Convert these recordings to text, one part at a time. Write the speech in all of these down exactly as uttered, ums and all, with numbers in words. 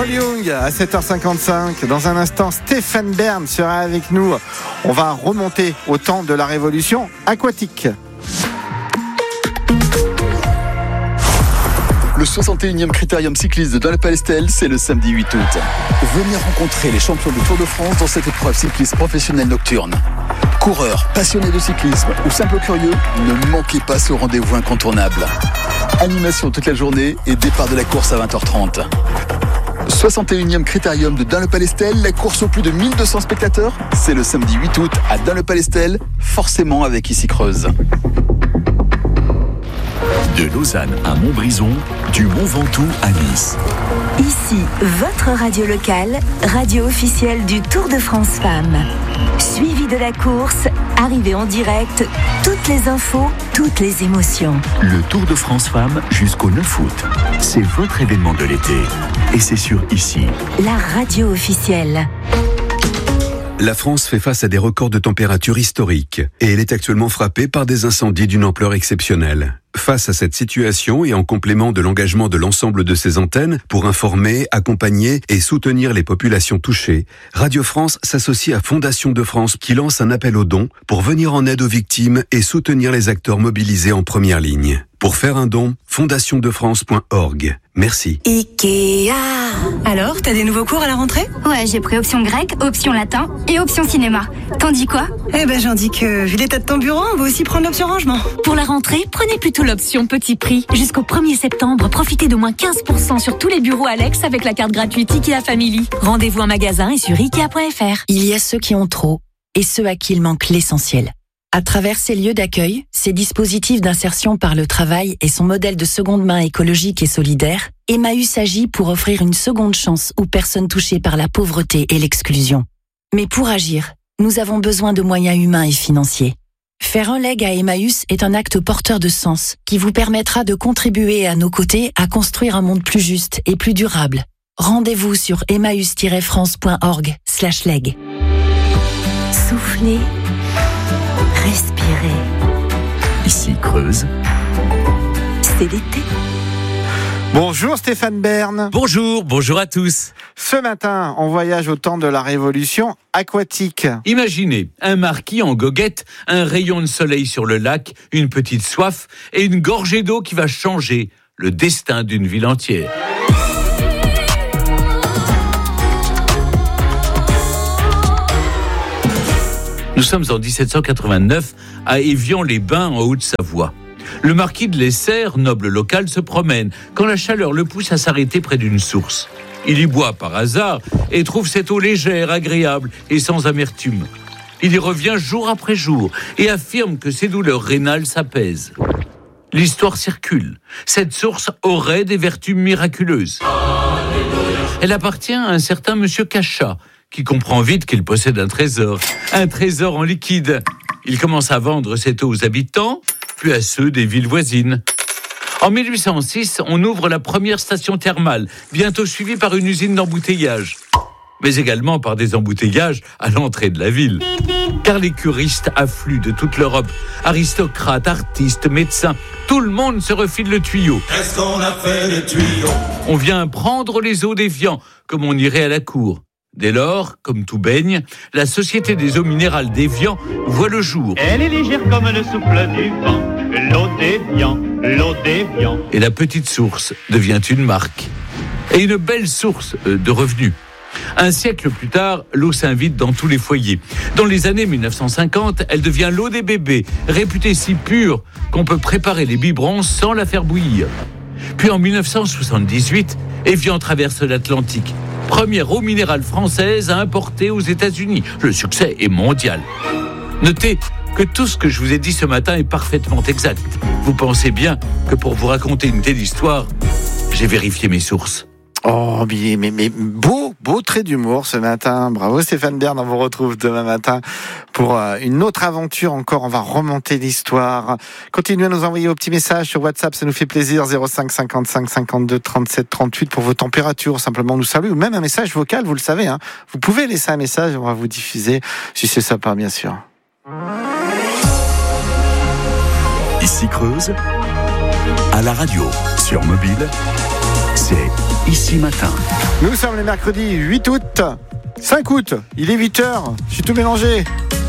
Paul Young à sept heures cinquante-cinq. Dans un instant, Stéphane Bern sera avec nous. On va remonter au temps de la révolution aquatique. Le soixante et unième Critérium cycliste de Dun-le-Palestel, c'est le samedi huit août. Venez rencontrer les champions du Tour de France dans cette épreuve cycliste professionnelle nocturne. Coureurs, passionnés de cyclisme ou simples curieux, ne manquez pas ce rendez-vous incontournable. Animation toute la journée et départ de la course à vingt heures trente. soixante et unième Critérium de Dun-le-Palestel, la course aux plus de mille deux cents spectateurs, c'est le samedi huit août à Dun-le-Palestel, forcément avec Issy-Creuse. De Lausanne à Montbrison, du Mont Ventoux à Nice. Ici, votre radio locale, radio officielle du Tour de France Femmes. Suivi de la course, arrivée en direct, toutes les infos, toutes les émotions. Le Tour de France Femmes jusqu'au neuf août. C'est votre événement de l'été. Et c'est sur Ici. La radio officielle. La France fait face à des records de température historiques et elle est actuellement frappée par des incendies d'une ampleur exceptionnelle. Face à cette situation et en complément de l'engagement de l'ensemble de ses antennes pour informer, accompagner et soutenir les populations touchées, Radio France s'associe à Fondation de France qui lance un appel aux dons pour venir en aide aux victimes et soutenir les acteurs mobilisés en première ligne. Pour faire un don, fondation de france point org. Merci. Ikea. Alors, t'as des nouveaux cours à la rentrée ? Ouais, j'ai pris option grec, option latin et option cinéma. T'en dis quoi ? Eh ben, j'en dis que, vu l'état de ton bureau, on va aussi prendre l'option rangement. Pour la rentrée, prenez plutôt l'option petit prix. Jusqu'au premier septembre, profitez de moins quinze pour cent sur tous les bureaux Alex avec la carte gratuite Ikea Family. Rendez-vous en magasin et sur ikea point f r. Il y a ceux qui ont trop et ceux à qui il manque l'essentiel. À travers ces lieux d'accueil, ces dispositifs d'insertion par le travail et son modèle de seconde main écologique et solidaire, Emmaüs agit pour offrir une seconde chance aux personnes touchées par la pauvreté et l'exclusion. Mais pour agir, nous avons besoin de moyens humains et financiers. Faire un leg à Emmaüs est un acte porteur de sens qui vous permettra de contribuer à nos côtés à construire un monde plus juste et plus durable. Rendez-vous sur emmaüs tiret france point org slash leg. Soufflez. Respirez. Ici Creuse. C'est l'été. Bonjour Stéphane Bern. Bonjour, bonjour à tous. Ce matin, on voyage au temps de la révolution aquatique. Imaginez un marquis en goguette, un rayon de soleil sur le lac, une petite soif et une gorgée d'eau qui va changer le destin d'une ville entière. Nous sommes en dix-sept cent quatre-vingt-neuf à Évian-les-Bains en Haute-Savoie. Le marquis de Lesser, noble local, se promène quand la chaleur le pousse à s'arrêter près d'une source. Il y boit par hasard et trouve cette eau légère, agréable et sans amertume. Il y revient jour après jour et affirme que ses douleurs rénales s'apaisent. L'histoire circule. Cette source aurait des vertus miraculeuses. Elle appartient à un certain monsieur Cachat, qui comprend vite qu'il possède un trésor, un trésor en liquide. Il commence à vendre cette eau aux habitants, puis à ceux des villes voisines. En mille huit cent six, on ouvre la première station thermale, bientôt suivie par une usine d'embouteillage, mais également par des embouteillages à l'entrée de la ville. Car les curistes affluent de toute l'Europe, aristocrates, artistes, médecins, tout le monde se refile le tuyau. Qu'est-ce qu'on a fait des tuyaux ? On vient prendre les eaux d'Évian, comme on irait à la cour. Dès lors, comme tout baigne, la Société des eaux minérales d'Évian voit le jour. Elle est légère comme le souffle du vent, l'eau d'Évian, l'eau d'Évian. Et la petite source devient une marque. Et une belle source de revenus. Un siècle plus tard, l'eau s'invite dans tous les foyers. Dans les années mille neuf cent cinquante, elle devient l'eau des bébés, réputée si pure qu'on peut préparer les biberons sans la faire bouillir. Puis en mille neuf cent soixante-dix-huit, Évian traverse l'Atlantique. Première eau minérale française à importer aux États-Unis. Le succès est mondial. Notez que tout ce que je vous ai dit ce matin est parfaitement exact. Vous pensez bien que pour vous raconter une telle histoire, j'ai vérifié mes sources. Oh, mais, mais, mais beau, beau trait d'humour ce matin. Bravo Stéphane Bern, on vous retrouve demain matin pour euh, une autre aventure encore. On va remonter l'histoire. Continuez à nous envoyer vos petits messages sur WhatsApp, ça nous fait plaisir. zéro cinq cinquante-cinq cinquante-deux trente-sept trente-huit pour vos températures. Simplement nous saluer ou même un message vocal, vous le savez. Hein. Vous pouvez laisser un message, on va vous diffuser si c'est sympa, bien sûr. Ici Creuse, à la radio, sur mobile, c'est Ici Matin. Nous sommes le mercredi huit août, cinq août, il est huit heures, je suis tout mélangé.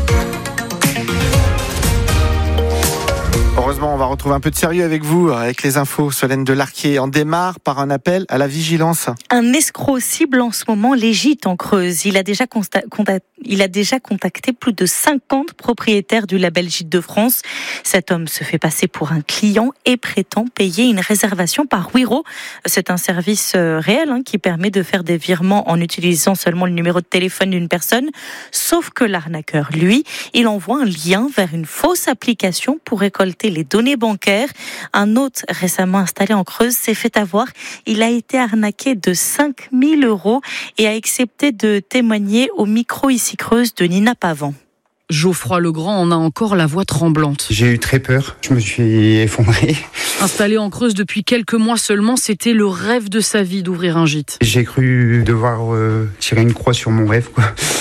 Heureusement, on va retrouver un peu de sérieux avec vous, avec les infos. Solène Delarquier, on démarre par un appel à la vigilance. Un escroc cible en ce moment les gîtes en Creuse. Il a déjà, consta- conta- il a déjà contacté plus de cinquante propriétaires du label Gîtes de France. Cet homme se fait passer pour un client et prétend payer une réservation par Wero. C'est un service réel hein, qui permet de faire des virements en utilisant seulement le numéro de téléphone d'une personne. Sauf que l'arnaqueur, lui, il envoie un lien vers une fausse application pour récolter les données bancaires. Un autre récemment installé en Creuse s'est fait avoir. Il a été arnaqué de cinq mille euros et a accepté de témoigner au micro ici Creuse de Nina Pavant. Geoffroy Legrand en a encore la voix tremblante. J'ai eu très peur, je me suis effondré. Installé en Creuse depuis quelques mois seulement, c'était le rêve de sa vie d'ouvrir un gîte. J'ai cru devoir euh, tirer une croix sur mon rêve, quoi.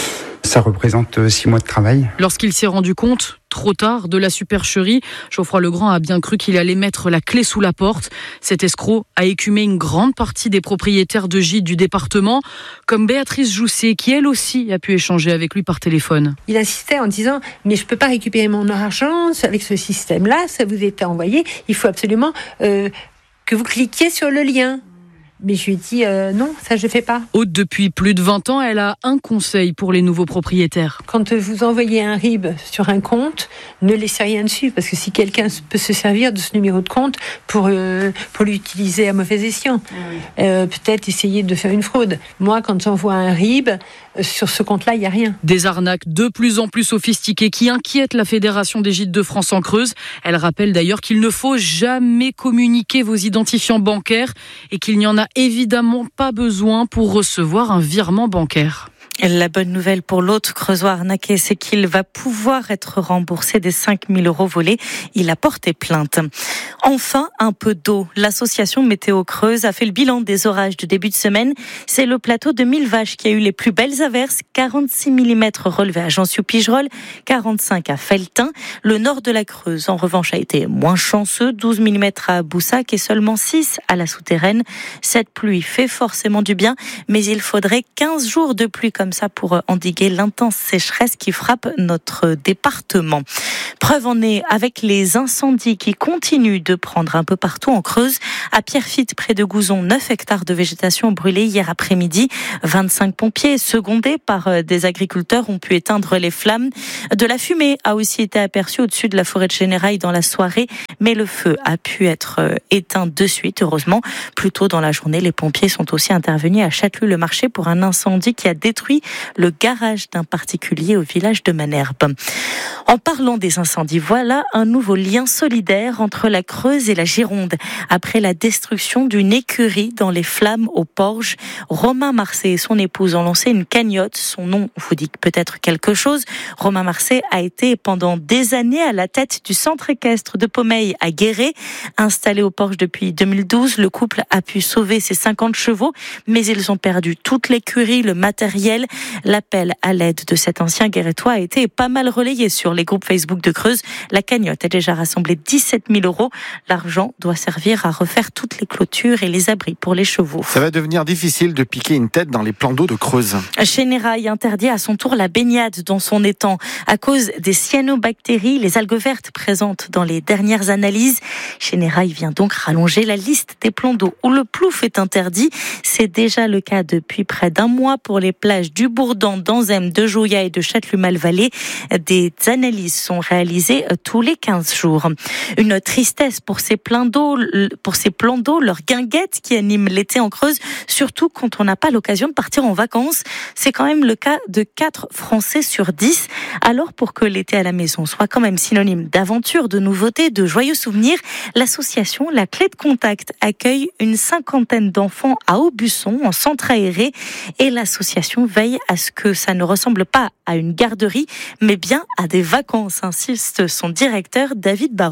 Ça représente six mois de travail. Lorsqu'il s'est rendu compte, trop tard, de la supercherie, Geoffroy Legrand a bien cru qu'il allait mettre la clé sous la porte. Cet escroc a écumé une grande partie des propriétaires de gîtes du département, comme Béatrice Jousset, qui elle aussi a pu échanger avec lui par téléphone. Il insistait en disant « mais je ne peux pas récupérer mon argent avec ce système-là, ça vous est envoyé, il faut absolument euh, que vous cliquiez sur le lien ». Mais je lui ai dit euh, non, ça je fais pas. Haute depuis plus de vingt ans, elle a un conseil pour les nouveaux propriétaires. Quand vous envoyez un R I B sur un compte, ne laissez rien dessus, parce que si quelqu'un peut se servir de ce numéro de compte pour, euh, pour l'utiliser à mauvais escient, oui. euh, peut-être essayer de faire une fraude. Moi, quand j'envoie un R I B, euh, sur ce compte-là, il n'y a rien. Des arnaques de plus en plus sophistiquées qui inquiètent la Fédération des Gîtes de France en Creuse. Elle rappelle d'ailleurs qu'il ne faut jamais communiquer vos identifiants bancaires et qu'il n'y en a évidemment pas besoin pour recevoir un virement bancaire. La bonne nouvelle pour l'autre creusois arnaqué, c'est qu'il va pouvoir être remboursé des cinq mille euros volés. Il a porté plainte. Enfin, un peu d'eau. L'association Météo Creuse a fait le bilan des orages de début de semaine. C'est le plateau de Millevaches qui a eu les plus belles averses. quarante-six millimètres relevés à Jean-Sous-Pigerolles, quarante-cinq à Felletin. Le nord de la Creuse, en revanche, a été moins chanceux. douze millimètres à Boussac et seulement six à la Souterraine. Cette pluie fait forcément du bien, mais il faudrait quinze jours de pluie comme ça pour endiguer l'intense sécheresse qui frappe notre département. Preuve en est avec les incendies qui continuent de prendre un peu partout en Creuse. À Pierrefitte, près de Gouzon, neuf hectares de végétation brûlés hier après-midi. vingt-cinq pompiers secondés par des agriculteurs ont pu éteindre les flammes. De la fumée a aussi été aperçue au-dessus de la forêt de Chénérail dans la soirée, mais le feu a pu être éteint de suite, heureusement. Plus tôt dans la journée, les pompiers sont aussi intervenus à Châteloup-le-Marché pour un incendie qui a détruit le garage d'un particulier au village de Manerbe. En parlant des incendies, voilà un nouveau lien solidaire entre la Creuse et la Gironde. Après la destruction d'une écurie dans les flammes au Porge, Romain Marcet et son épouse ont lancé une cagnotte. Son nom vous dit peut-être quelque chose. Romain Marcet a été pendant des années à la tête du centre équestre de Pomeil à Guéret. Installé au Porge depuis deux mille douze, le couple a pu sauver ses cinquante chevaux, mais ils ont perdu toute l'écurie, le matériel. L'appel à l'aide de cet ancien guérétois a été pas mal relayé sur les groupes Facebook de Creuse. La cagnotte a déjà rassemblé dix-sept mille euros. L'argent doit servir à refaire toutes les clôtures et les abris pour les chevaux. Ça va devenir difficile de piquer une tête dans les plans d'eau de Creuse. Chénérail interdit à son tour la baignade dans son étang à cause des cyanobactéries, les algues vertes présentes dans les dernières analyses. Chénérail vient donc rallonger la liste des plans d'eau où le plouf est interdit. C'est déjà le cas depuis près d'un mois pour les plages du Bourdan, d'Anzem, de Joya et de Châteloup-Malvalais. Des analyses sont réalisées tous les quinze jours. Une tristesse pour ces plans d'eau, pour ces plans d'eau, leurs guinguettes qui animent l'été en Creuse, surtout quand on n'a pas l'occasion de partir en vacances. C'est quand même le cas de quatre Français sur dix. Alors, pour que l'été à la maison soit quand même synonyme d'aventure, de nouveautés, de joyeux souvenirs, l'association La Clé de Contact accueille une cinquantaine d'enfants à Aubusson, en centre aéré, et l'association veille à ce que ça ne ressemble pas à une garderie, mais bien à des vacances, insiste son directeur David Barrault.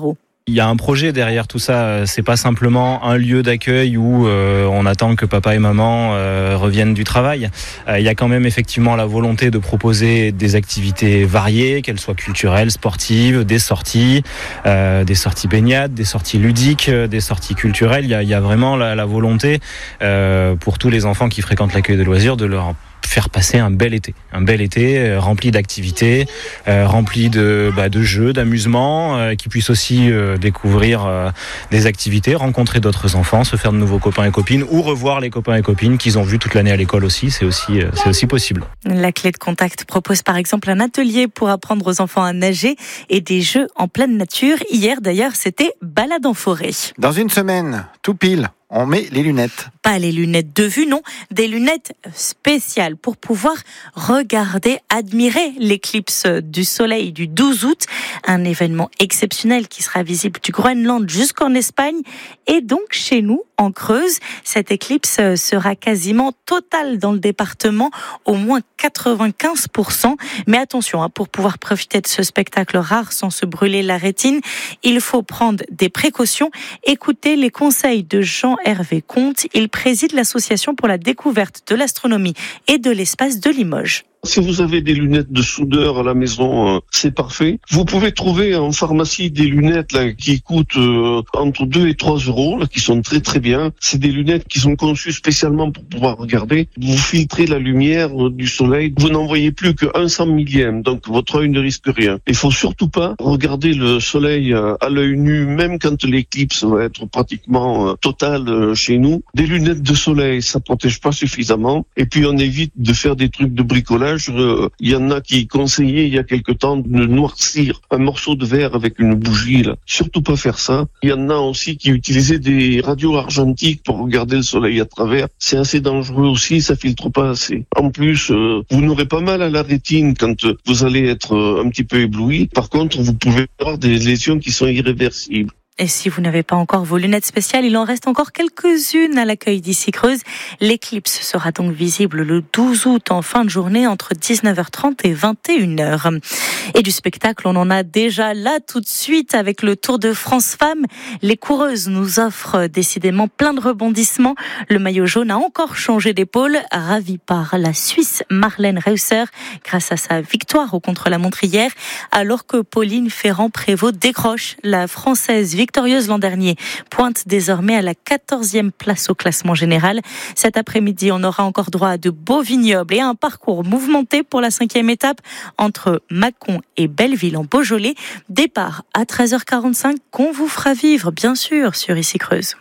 Il y a un projet derrière tout ça. C'est pas simplement un lieu d'accueil où euh, on attend que papa et maman euh, reviennent du travail. Euh, il y a quand même effectivement la volonté de proposer des activités variées, qu'elles soient culturelles, sportives, des sorties, euh, des sorties baignades, des sorties ludiques, des sorties culturelles. Il y a, il y a vraiment la, la volonté euh, pour tous les enfants qui fréquentent l'accueil de loisirs de leur faire passer un bel été, un bel été euh, rempli d'activités, euh, rempli de, bah, de jeux, d'amusements, euh, qui puissent aussi euh, découvrir euh, des activités, rencontrer d'autres enfants, se faire de nouveaux copains et copines ou revoir les copains et copines qu'ils ont vus toute l'année à l'école aussi, c'est aussi, euh, c'est aussi possible. La Clé de Contact propose par exemple un atelier pour apprendre aux enfants à nager et des jeux en pleine nature. Hier d'ailleurs, c'était balade en forêt. Dans une semaine, tout pile, on met les lunettes. Pas les lunettes de vue, non, des lunettes spéciales pour pouvoir regarder, admirer l'éclipse du soleil du douze août, un événement exceptionnel qui sera visible du Groenland jusqu'en Espagne et donc chez nous, en Creuse. Cette éclipse sera quasiment totale dans le département, au moins quatre-vingt-quinze pour cent. Mais attention, pour pouvoir profiter de ce spectacle rare sans se brûler la rétine, il faut prendre des précautions. Écoutez les conseils de Jean-Hervé Comte. Il préside l'association pour la découverte de l'astronomie et de l'espace de Limoges. Si vous avez des lunettes de soudeur à la maison, c'est parfait. Vous pouvez trouver en pharmacie des lunettes là, qui coûtent euh, entre deux et trois euros, là, qui sont très très bien. C'est des lunettes qui sont conçues spécialement pour pouvoir regarder. Vous filtrez la lumière du soleil. Vous n'en voyez plus qu'un cent millième, donc votre œil ne risque rien. Il faut surtout pas regarder le soleil à l'œil nu, même quand l'éclipse va être pratiquement euh, totale euh, chez nous. Des lunettes de soleil, ça protège pas suffisamment. Et puis on évite de faire des trucs de bricolage. Il y en a qui conseillaient il y a quelque temps de noircir un morceau de verre avec une bougie. Là. Surtout pas faire ça. Il y en a aussi qui utilisaient des radios argentiques pour regarder le soleil à travers. C'est assez dangereux aussi, ça filtre pas assez. En plus, euh, vous n'aurez pas mal à la rétine quand vous allez être euh, un petit peu ébloui. Par contre, vous pouvez avoir des lésions qui sont irréversibles. Et si vous n'avez pas encore vos lunettes spéciales, il en reste encore quelques-unes à l'accueil d'Ici Creuse. L'éclipse sera donc visible le douze août en fin de journée entre dix-neuf heures trente et vingt et une heures. Et du spectacle, on en a déjà là tout de suite avec le Tour de France Femmes. Les coureuses nous offrent décidément plein de rebondissements. Le maillot jaune a encore changé d'épaule, ravi par la Suisse Marlène Reusser grâce à sa victoire au contre-la-montre hier, alors que Pauline Ferrand-Prévot décroche. La Française victorieuse l'an dernier pointe désormais à la quatorzième place au classement général. Cet après-midi, on aura encore droit à de beaux vignobles et à un parcours mouvementé pour la cinquième étape entre Mâcon et Belleville en Beaujolais. Départ à treize heures quarante-cinq qu'on vous fera vivre, bien sûr, sur Ici Creuse.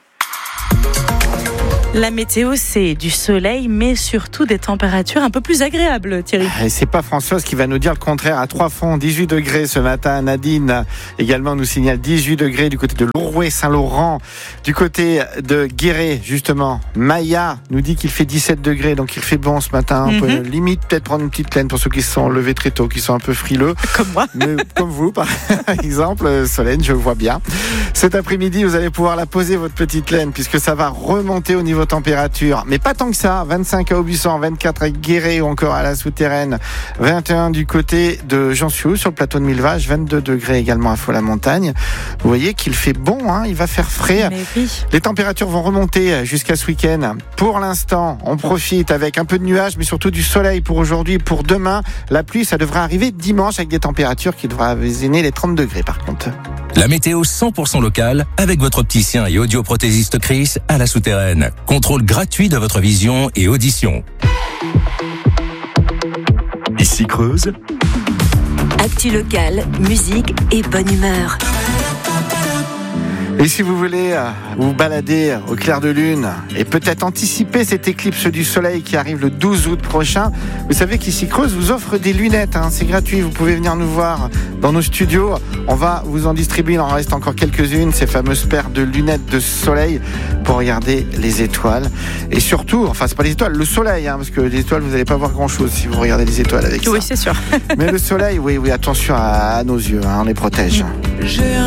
La météo, c'est du soleil, mais surtout des températures un peu plus agréables, Thierry. Et c'est pas Françoise qui va nous dire le contraire. À Trois-Fonds, dix-huit degrés ce matin. Nadine également nous signale dix-huit degrés du côté de Louroué, Saint-Laurent. Du côté de Guéret, justement, Maya nous dit qu'il fait dix-sept degrés, donc il fait bon ce matin. On mm-hmm. peut limite peut-être prendre une petite plaine pour ceux qui se sont levés très tôt, qui sont un peu frileux. Comme moi. Mais comme vous, par exemple, Solène, je vois bien. Cet après-midi, vous allez pouvoir la poser, votre petite laine, puisque ça va remonter au niveau température, mais pas tant que ça. vingt-cinq à Aubusson, vingt-quatre à Guéret ou encore à la Souterraine, vingt et un du côté de Jansiou sur le plateau de Millevaches, vingt-deux degrés également à Faux-la-Montagne. Vous voyez qu'il fait bon, hein, il va faire frais. Oui. Les températures vont remonter jusqu'à ce week-end. Pour l'instant, on profite avec un peu de nuages, mais surtout du soleil pour aujourd'hui, pour demain. La pluie, ça devrait arriver dimanche avec des températures qui devraient avoisiner les trente degrés par contre. La météo cent pour cent locale avec votre opticien et audioprothésiste Chris à la Souterraine. Contrôle gratuit de votre vision et audition. Ici Creuse. Actu locale, musique et bonne humeur. Et si vous voulez vous balader au clair de lune et peut-être anticiper cette éclipse du soleil qui arrive le douze août prochain, vous savez qu'Ici Creuse vous offre des lunettes, hein, c'est gratuit, vous pouvez venir nous voir dans nos studios, on va vous en distribuer, il en reste encore quelques-unes, ces fameuses paires de lunettes de soleil pour regarder les étoiles et surtout, enfin c'est pas les étoiles, le soleil, hein, parce que les étoiles vous n'allez pas voir grand-chose si vous regardez les étoiles avec oui, ça. Oui c'est sûr. Mais le soleil, oui, oui, attention à, à nos yeux, hein, on les protège. J'ai